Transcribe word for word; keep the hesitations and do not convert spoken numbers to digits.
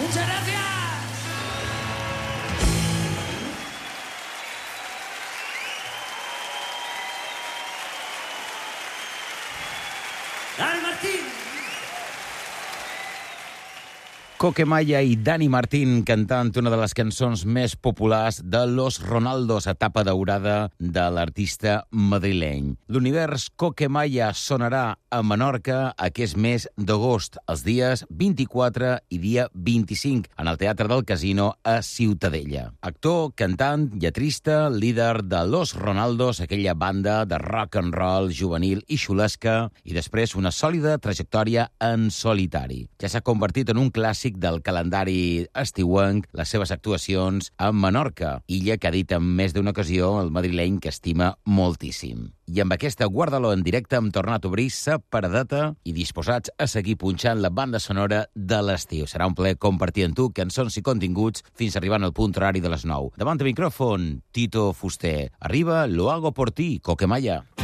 Muchas gracias. Dani Martín. Coquemaya i Dani Martín cantant una de les cançons més populars de Los Ronaldos, etapa daurada de l'artista madrileny. L'univers Coquemaya sonarà a Menorca aquest mes d'agost, els dies vint-i-quatre i dia vint-i-cinc, en el Teatre del Casino a Ciutadella. Actor, cantant, lletrista, líder de Los Ronaldos, aquella banda de rock and roll juvenil i xulesca, i després una sòlida trajectòria en solitari. Ja s'ha convertit en un clàssic del calendari estiuenc les seves actuacions a Menorca, illa que ha dit en més d'una ocasió el madrileny que estima moltíssim. I amb aquesta Guardaló en directe hem tornat a obrir sa paradeta i disposats a seguir punxant la banda sonora de l'estiu. Serà un plaer compartir amb tu cançons i continguts fins arribant al punt horari de les nou. Davant del micròfon, Tito Fuster. Arriba Lo hago por ti, Coquemaya.